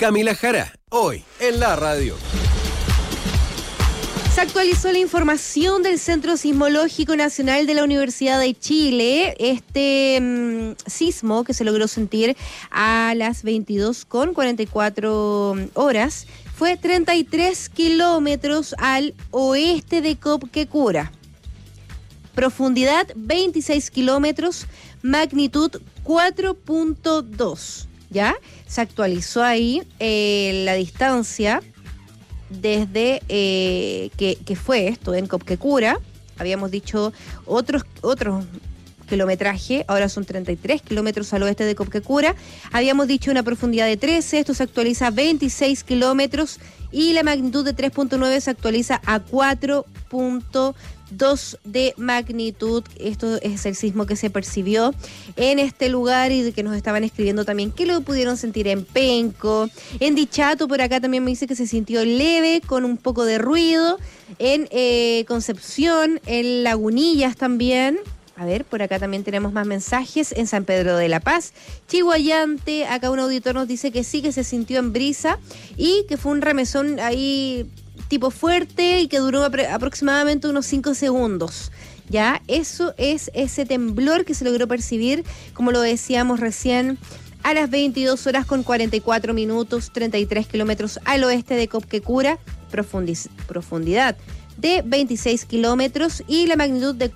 Camila Jara, hoy en la radio. Se actualizó la información del Centro Sismológico Nacional de la Universidad de Chile. Este sismo que se logró sentir a las 22:44 horas fue 33 kilómetros al oeste de Copquecura. Profundidad 26 kilómetros, magnitud 4.2. ¿Ya? Se actualizó ahí la distancia desde que fue esto en Copquecura. Habíamos dicho otros kilometraje, ahora son 33 kilómetros al oeste de Copquecura. Habíamos dicho una profundidad de 13, esto se actualiza a 26 kilómetros y la magnitud de 3.9 se actualiza a 4.2 de magnitud. Esto es el sismo que se percibió en este lugar y de que nos estaban escribiendo también que lo pudieron sentir en Penco, en Dichato. Por acá también me dice que se sintió leve con un poco de ruido, en Concepción, en Lagunillas también. A ver, por acá también tenemos más mensajes. En San Pedro de la Paz, Chihuayante, acá un auditor nos dice que sí, que se sintió en brisa y que fue un remesón ahí tipo fuerte y que duró aproximadamente unos 5 segundos. Ya, eso es ese temblor que se logró percibir, como lo decíamos recién, a las 22:44, 33 kilómetros al oeste de Copquecura, profundidad de 26 kilómetros y la magnitud de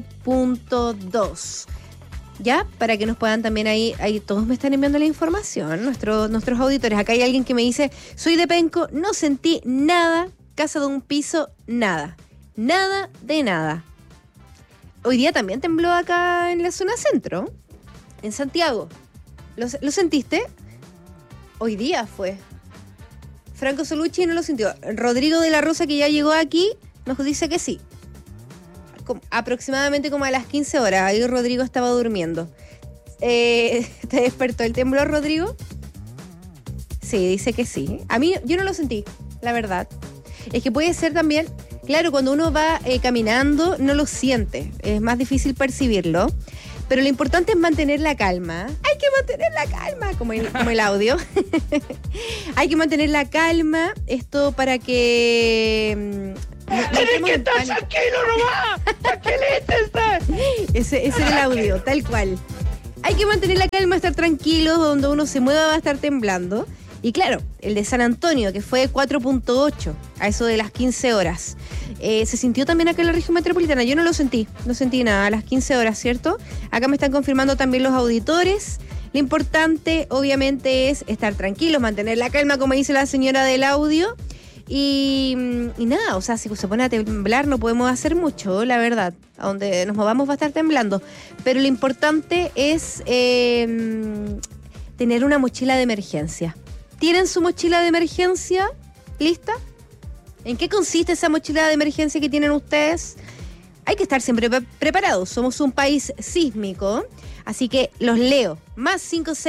4.2. ¿Ya? Para que nos puedan también ahí todos me están enviando la información, nuestros auditores. Acá hay alguien que me dice, soy de Penco, no sentí nada, casa de un piso, nada de nada. Hoy día también tembló acá en la zona centro, en Santiago. ¿Lo sentiste? Hoy día fue. Franco Solucci no lo sintió. Rodrigo de la Rosa, que ya llegó aquí, nos dice que sí. Aproximadamente como a las 15 horas. Ahí Rodrigo estaba durmiendo. ¿Te despertó el temblor, Rodrigo? Sí, dice que sí. A mí, yo no lo sentí, la verdad. Es que puede ser también, claro, cuando uno va caminando no lo siente. Es más difícil percibirlo. Pero lo importante es mantener la calma. Hay que mantener la calma, como el audio. Hay que mantener la calma. Esto para que... ¡Tienes que estar tranquilo nomás! ¡Tranquilita está! Ese es el audio, tal cual. Hay que mantener la calma, estar tranquilos. Donde uno se mueva va a estar temblando. Y claro, el de San Antonio, que fue 4.8, a eso de las 15 horas. Se sintió también acá en la región metropolitana. Yo no sentí nada a las 15 horas, ¿cierto? Acá me están confirmando también los auditores. Lo importante, obviamente, es estar tranquilos, mantener la calma, como dice la señora del audio. Y nada, o sea, si se pone a temblar no podemos hacer mucho, la verdad. A donde nos movamos va a estar temblando. Pero lo importante es tener una mochila de emergencia. ¿Tienen su mochila de emergencia lista? ¿En qué consiste esa mochila de emergencia que tienen ustedes? Hay que estar siempre preparados. Somos un país sísmico, así que los leo. Más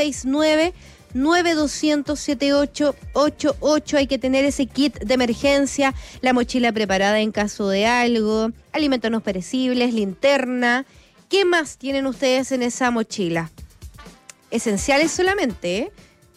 569-9200-7888. Hay que tener ese kit de emergencia, la mochila preparada en caso de algo, alimentos no perecibles, linterna. ¿Qué más tienen ustedes en esa mochila? Esenciales solamente, ¿eh?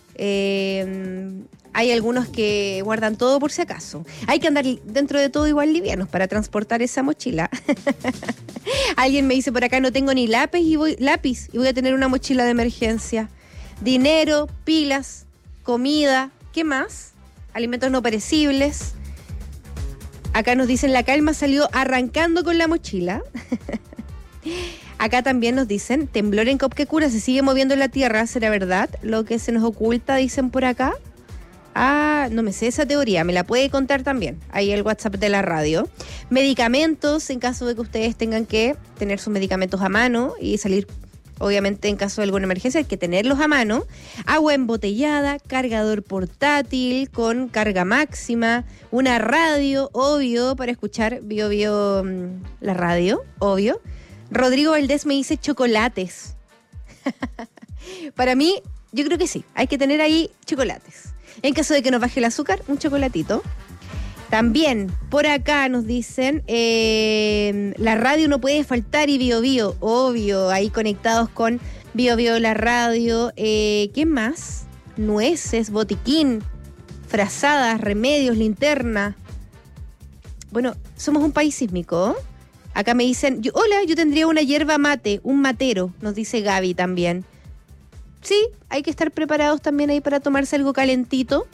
Hay algunos que guardan todo por si acaso. Hay que andar dentro de todo igual livianos para transportar esa mochila. Alguien me dice por acá, no tengo ni lápiz y voy a tener una mochila de emergencia. Dinero, pilas, comida, ¿qué más? Alimentos no perecibles. Acá nos dicen, la calma salió arrancando con la mochila. Acá también nos dicen, temblor en Copquecura, se sigue moviendo la tierra, ¿será verdad? Lo que se nos oculta, dicen por acá. Ah, no me sé esa teoría, me la puede contar también, ahí el WhatsApp de la radio. Medicamentos, en caso de que ustedes tengan que tener sus medicamentos a mano y salir, obviamente en caso de alguna emergencia hay que tenerlos a mano. Agua embotellada, cargador portátil con carga máxima, una radio, obvio, para escuchar la radio, obvio. Rodrigo Valdés me dice chocolates. Para mí, yo creo que sí, hay que tener ahí chocolates. En caso de que nos baje el azúcar, un chocolatito. También, por acá nos dicen, la radio no puede faltar y Bio Bio, obvio, ahí conectados con Bio Bio la radio. ¿Qué más? nueces, botiquín, frazadas, remedios, linterna. Bueno, somos un país sísmico, ¿eh? Acá me dicen, hola, yo tendría una yerba mate, un matero, nos dice Gaby también. Sí, hay que estar preparados también ahí para tomarse algo calentito.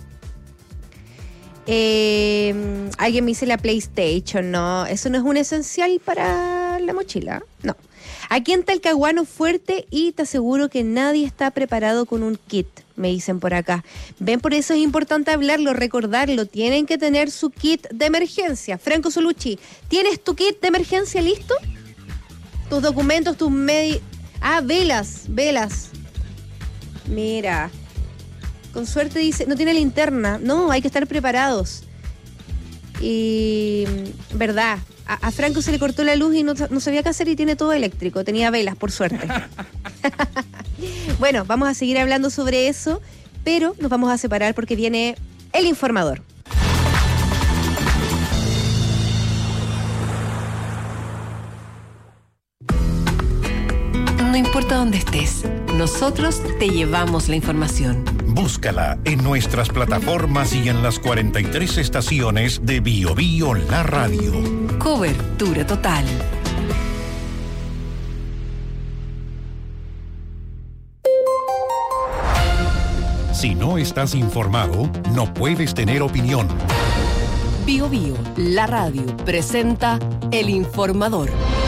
Alguien me dice la PlayStation, no, eso no es un esencial para la mochila, no. Aquí en Talcahuano fuerte y te aseguro que nadie está preparado con un kit, me dicen por acá. Ven, por eso es importante hablarlo, recordarlo, tienen que tener su kit de emergencia. Franco Solucci, ¿tienes tu kit de emergencia listo? Tus documentos, tus velas. Mira, con suerte dice, no tiene linterna. No, hay que estar preparados. Y, verdad, a Franco se le cortó la luz y no sabía qué hacer y tiene todo eléctrico. Tenía velas, por suerte. Bueno, vamos a seguir hablando sobre eso, pero nos vamos a separar porque viene el informador. No importa dónde estés, nosotros te llevamos la información. Búscala en nuestras plataformas y en las 43 estaciones de BioBio La Radio. Cobertura total. Si no estás informado, no puedes tener opinión. BioBio La Radio presenta El Informador.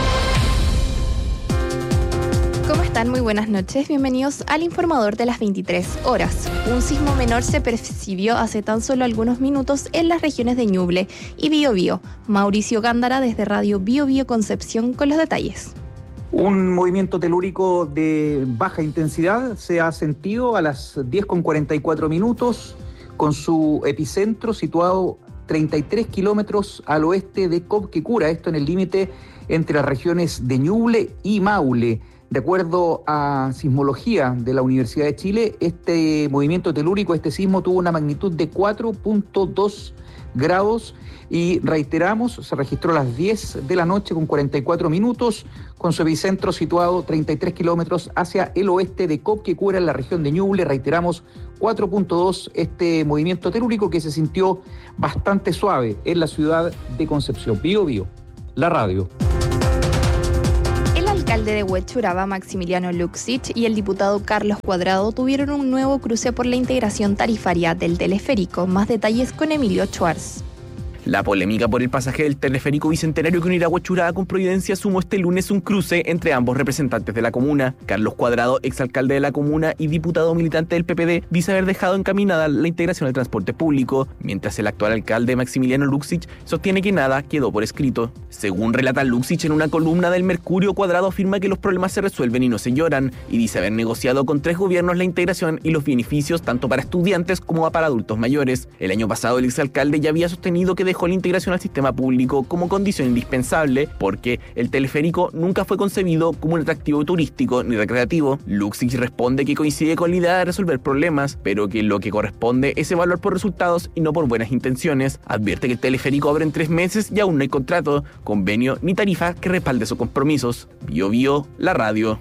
¿Cómo están? Muy buenas noches. Bienvenidos al Informador de las 23 horas. Un sismo menor se percibió hace tan solo algunos minutos en las regiones de Ñuble y Biobío. Mauricio Gándara desde Radio Biobío Concepción con los detalles. Un movimiento telúrico de baja intensidad se ha sentido a las 10:44 minutos con su epicentro situado 33 kilómetros al oeste de Copquecura, esto en el límite entre las regiones de Ñuble y Maule. De acuerdo a sismología de la Universidad de Chile, este movimiento telúrico, este sismo tuvo una magnitud de 4.2 grados y reiteramos, se registró a las 10 de la noche con 44 minutos con su epicentro situado 33 kilómetros hacia el oeste de Copquecura en la región de Ñuble. Reiteramos, 4.2 este movimiento telúrico que se sintió bastante suave en la ciudad de Concepción. Biobío, la radio. El alcalde de Huechuraba, Maximiliano Luksic, y el diputado Carlos Cuadrado tuvieron un nuevo cruce por la integración tarifaria del teleférico. Más detalles con Emilio Schwartz. La polémica por el pasaje del teleférico bicentenario que unirá Huechuraba con Providencia sumó este lunes un cruce entre ambos representantes de la comuna. Carlos Cuadrado, exalcalde de la comuna y diputado militante del PPD, dice haber dejado encaminada la integración del transporte público, mientras el actual alcalde Maximiliano Luksic sostiene que nada quedó por escrito. Según relata Luksic en una columna del Mercurio, Cuadrado afirma que los problemas se resuelven y no se lloran, y dice haber negociado con 3 gobiernos la integración y los beneficios tanto para estudiantes como para adultos mayores. El año pasado el exalcalde ya había sostenido que dejó la integración al sistema público como condición indispensable porque el teleférico nunca fue concebido como un atractivo turístico ni recreativo. Luksic responde que coincide con la idea de resolver problemas, pero que lo que corresponde es evaluar por resultados y no por buenas intenciones. Advierte que el teleférico abre en 3 meses y aún no hay contrato, convenio ni tarifa que respalde sus compromisos. BioBío, la radio.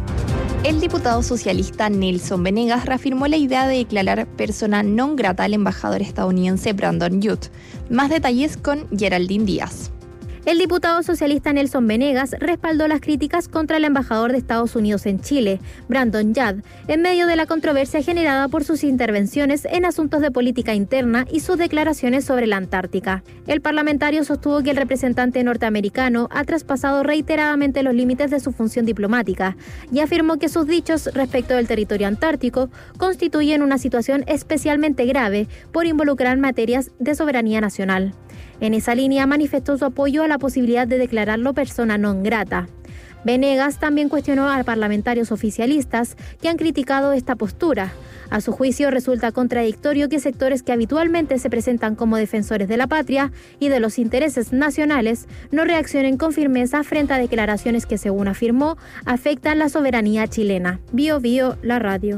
El diputado socialista Nelson Venegas reafirmó la idea de declarar persona non grata al embajador estadounidense Brandon Youth. Más detalles con Geraldine Díaz. El diputado socialista Nelson Venegas respaldó las críticas contra el embajador de Estados Unidos en Chile, Brandon Youth, en medio de la controversia generada por sus intervenciones en asuntos de política interna y sus declaraciones sobre la Antártica. El parlamentario sostuvo que el representante norteamericano ha traspasado reiteradamente los límites de su función diplomática y afirmó que sus dichos respecto del territorio antártico constituyen una situación especialmente grave por involucrar materias de soberanía nacional. En esa línea manifestó su apoyo a la posibilidad de declararlo persona non grata. Venegas también cuestionó a parlamentarios oficialistas que han criticado esta postura. A su juicio resulta contradictorio que sectores que habitualmente se presentan como defensores de la patria y de los intereses nacionales no reaccionen con firmeza frente a declaraciones que, según afirmó, afectan la soberanía chilena. BioBío, la radio.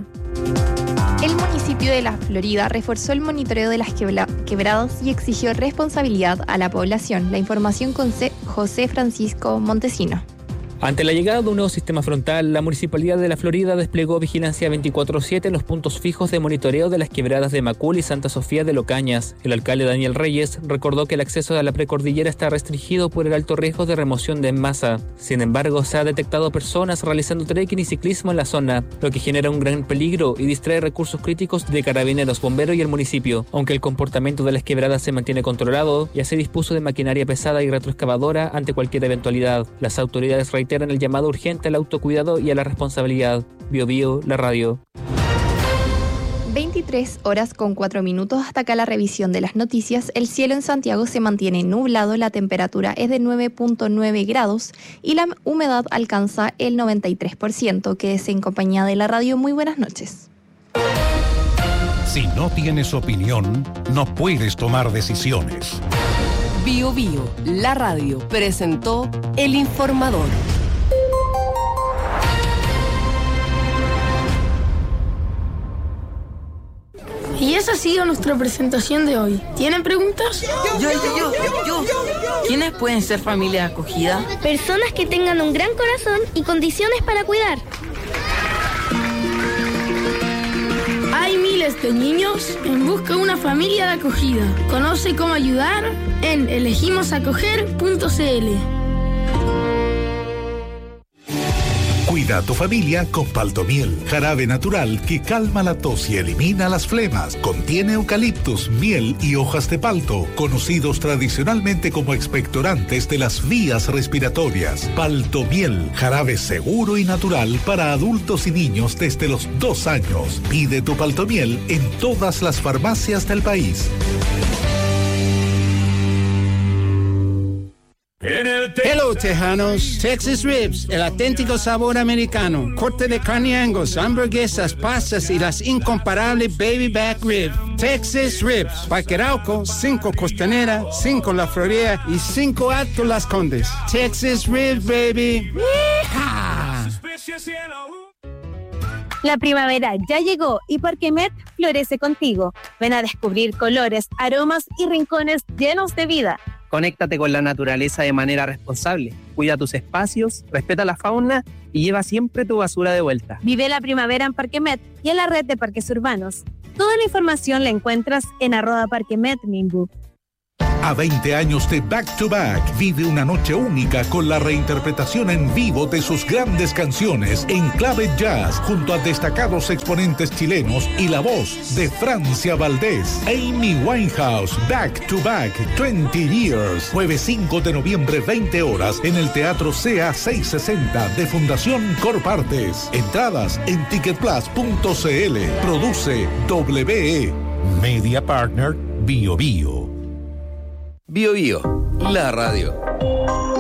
El municipio de La Florida reforzó el monitoreo de las quebradas y exigió responsabilidad a la población. La información con José Francisco Montesino. Ante la llegada de un nuevo sistema frontal, la Municipalidad de La Florida desplegó vigilancia 24/7 en los puntos fijos de monitoreo de las quebradas de Macul y Santa Sofía de Locañas. El alcalde Daniel Reyes recordó que el acceso a la precordillera está restringido por el alto riesgo de remoción de masa. Sin embargo, se ha detectado personas realizando trekking y ciclismo en la zona, lo que genera un gran peligro y distrae recursos críticos de carabineros, bomberos y el municipio. Aunque el comportamiento de las quebradas se mantiene controlado, ya se dispuso de maquinaria pesada y retroexcavadora ante cualquier eventualidad. Las autoridades reiteran el llamado urgente al autocuidado y a la responsabilidad. Biobío, la radio. 23:04 hasta acá la revisión de las noticias. El cielo en Santiago se mantiene nublado, la temperatura es de 9.9 grados y la humedad alcanza el 93%. Quédese en compañía de la radio. Muy buenas noches. Si no tienes opinión, no puedes tomar decisiones. Biobío, la radio, presentó El Informador. Y esa ha sido nuestra presentación de hoy. ¿Tienen preguntas? Yo. ¿Quiénes pueden ser familias acogidas? Personas que tengan un gran corazón y condiciones para cuidar. Hay miles de niños en busca de una familia de acogida. Conoce cómo ayudar en elegimosacoger.cl. Cuida a tu familia con Paltomiel, jarabe natural que calma la tos y elimina las flemas. Contiene eucaliptus, miel y hojas de palto, conocidos tradicionalmente como expectorantes de las vías respiratorias. Paltomiel, jarabe seguro y natural para adultos y niños desde los 2 años. Pide tu Paltomiel en todas las farmacias del país. Hello, Tejanos. Texas Ribs, el auténtico sabor americano. Corte de carne Angus, hamburguesas, pastas y las incomparables Baby Back Rib. Texas Ribs. Parque Arauco, 5 Costanera, 5 La Florida y 5 Alto Las Condes. Texas Ribs, baby. ¡Yeehaw! La primavera ya llegó y Parquemet florece contigo. Ven a descubrir colores, aromas y rincones llenos de vida. Conéctate con la naturaleza de manera responsable. Cuida tus espacios, respeta la fauna y lleva siempre tu basura de vuelta. Vive la primavera en Parquemet y en la red de parques urbanos. Toda la información la encuentras en @parquemetminbu. A 20 años de Back to Back, vive una noche única con la reinterpretación en vivo de sus grandes canciones en clave jazz, junto a destacados exponentes chilenos y la voz de Francia Valdés. Amy Winehouse, Back to Back, 20 Years. Jueves 5 de noviembre, 20 horas, en el Teatro CA 660 de Fundación Corpartes. Entradas en ticketplus.cl. Produce WE. Media Partner, Biobío. Biobío, la radio.